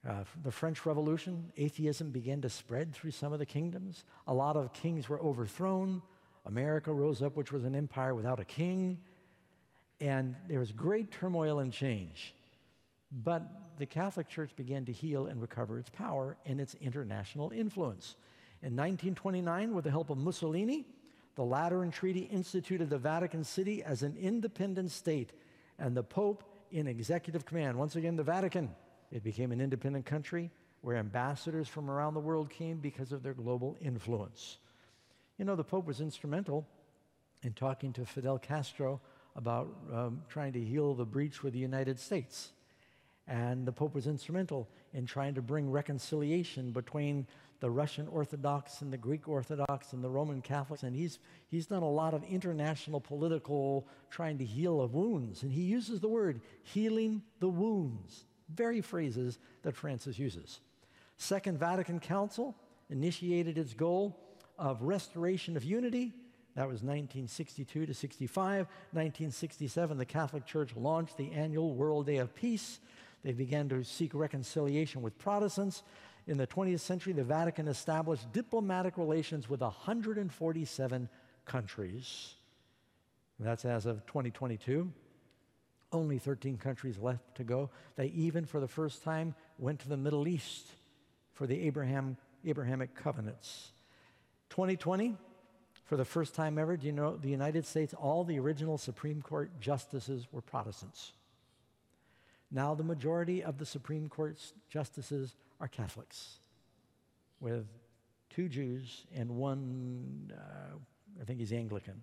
The French Revolution, atheism began to spread through some of the kingdoms. A lot of kings were overthrown. America rose up, which was an empire without a king. And there was great turmoil and change. But the Catholic Church began to heal and recover its power and its international influence. In 1929, with the help of Mussolini, the Lateran Treaty instituted the Vatican City as an independent state, and the Pope in executive command. Once again, the Vatican. It became an independent country where ambassadors from around the world came because of their global influence. You know, the Pope was instrumental in talking to Fidel Castro about trying to heal the breach with the United States. And the Pope was instrumental in trying to bring reconciliation between the Russian Orthodox and the Greek Orthodox and the Roman Catholics. And he's done a lot of international political trying to heal of wounds. And he uses the word healing the wounds. Very phrases that Francis uses. Second Vatican Council initiated its goal of restoration of unity. That was 1962 to 65. 1967, the Catholic Church launched the annual World Day of Peace. They began to seek reconciliation with Protestants. In the 20th century, the Vatican established diplomatic relations with 147 countries. That's as of 2022. Only 13 countries left to go. They even, for the first time, went to the Middle East for the Abrahamic covenants. 2020, for the first time ever, do you know, the United States, all the original Supreme Court justices were Protestants. Now the majority of the Supreme Court's justices are Catholics, with 2 Jews and 1, I think he's Anglican.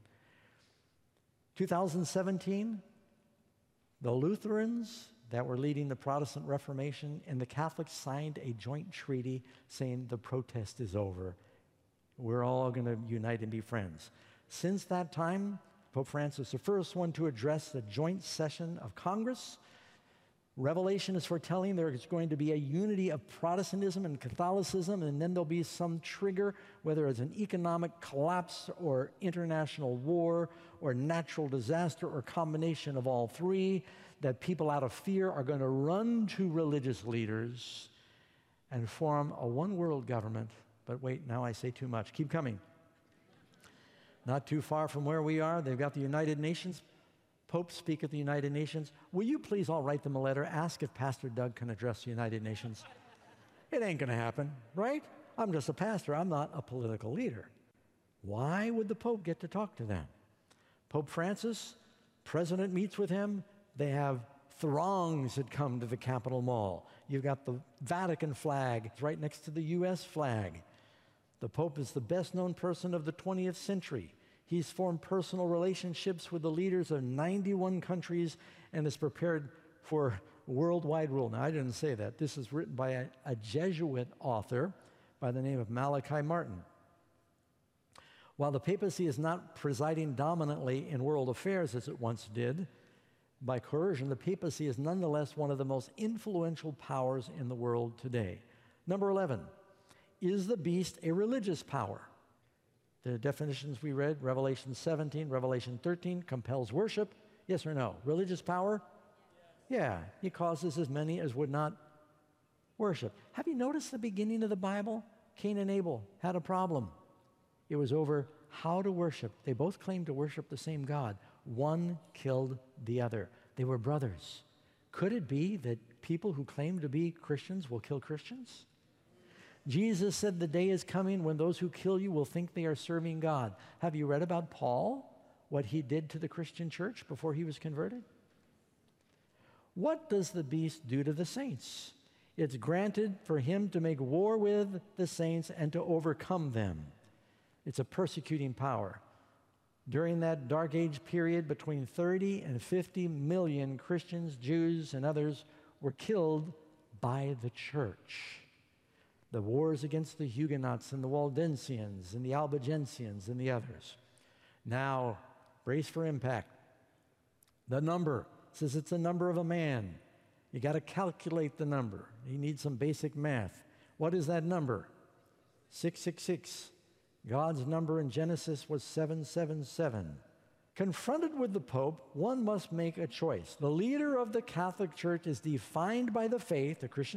2017, the Lutherans that were leading the Protestant Reformation and the Catholics signed a joint treaty saying the protest is over. We're all going to unite and be friends. Since that time, Pope Francis, the first one to address the joint session of Congress. Revelation is foretelling there is going to be a unity of Protestantism and Catholicism, and then there'll be some trigger, whether it's an economic collapse or international war or natural disaster or combination of all three, that people out of fear are going to run to religious leaders and form a one-world government. But wait, now I say too much. Keep coming. Not too far from where we are, they've got the United Nations. Popes speak at the United Nations. Will you please all write them a letter? Ask if Pastor Doug can address the United Nations. It ain't going to happen, right? I'm just a pastor. I'm not a political leader. Why would the Pope get to talk to them? Pope Francis, president meets with him. They have throngs that come to the Capitol Mall. You've got the Vatican flag right next to the U.S. flag. The Pope is the best-known person of the 20th century. He's formed personal relationships with the leaders of 91 countries and is prepared for worldwide rule. Now, I didn't say that. This is written by a Jesuit author by the name of Malachi Martin. While the papacy is not presiding dominantly in world affairs as it once did, by coercion, the papacy is nonetheless one of the most influential powers in the world today. Number 11, is the beast a religious power? The definitions we read, Revelation 17, Revelation 13, compels worship. Yes or no? Religious power? Yes. Yeah, he causes as many as would not worship. Have you noticed the beginning of the Bible? Cain and Abel had a problem. It was over how to worship. They both claimed to worship the same God. One killed the other. They were brothers. Could it be that people who claim to be Christians will kill Christians? Jesus said the day is coming when those who kill you will think they are serving God. Have you read about Paul, what he did to the Christian church before he was converted? What does the beast do to the saints? It's granted for him to make war with the saints and to overcome them. It's a persecuting power. During that Dark Age period, between 30 and 50 million Christians, Jews, and others were killed by the church. The wars against the Huguenots and the Waldensians and the Albigensians and the others. Now, brace for impact. The number says it's a number of a man. You got to calculate the number. You need some basic math. What is that number? 666. God's number in Genesis was 777. Confronted with the Pope, one must make a choice. The leader of the Catholic Church is defined by the faith, the Christian